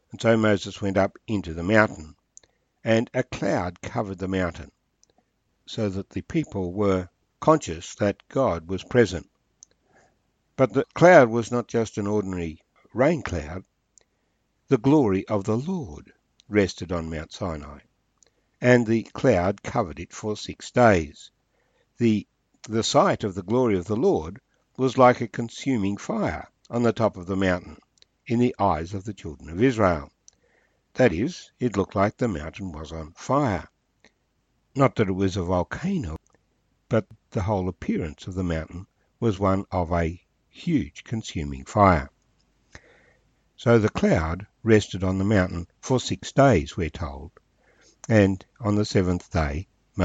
And so Moses went up into the mountain, and a cloud covered the mountain, so that the people were conscious that God was present. But the cloud was not just an ordinary rain cloud. The glory of the Lord rested on Mount Sinai, and the cloud covered it for 6 days. The sight of the glory of the Lord was like a consuming fire on the top of the mountain in the eyes of the children of Israel. That is, it looked like the mountain was on fire. Not that it was a volcano, but the whole appearance of the mountain was one of a huge consuming fire. So the cloud rested on the mountain for 6 days, we're told. And on the 7th day,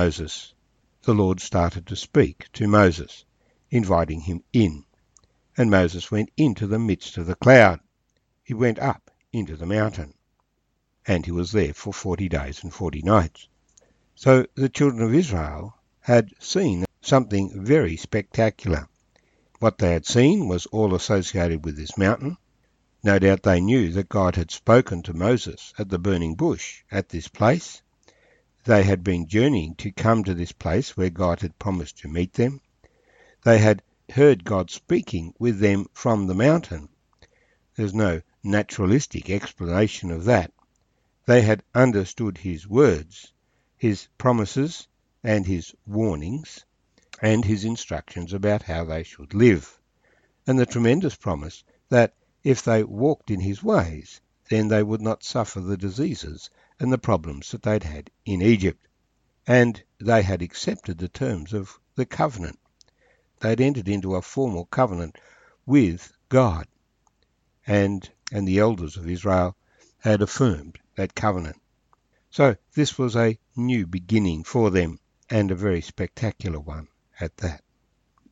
the Lord started to speak to Moses, inviting him in. And Moses went into the midst of the cloud. He went up into the mountain. And he was there for 40 days and 40 nights. So the children of Israel had seen something very spectacular. What they had seen was all associated with this mountain. No doubt they knew that God had spoken to Moses at the burning bush at this place. They had been journeying to come to this place where God had promised to meet them. They had heard God speaking with them from the mountain. There's no naturalistic explanation of that. They had understood his words, his promises and his warnings, and his instructions about how they should live, and the tremendous promise that if they walked in his ways, then they would not suffer the diseases and the problems that they'd had in Egypt. And they had accepted the terms of the covenant. They'd entered into a formal covenant with God, and the elders of Israel had affirmed that covenant. So this was a new beginning for them, and a very spectacular one at that.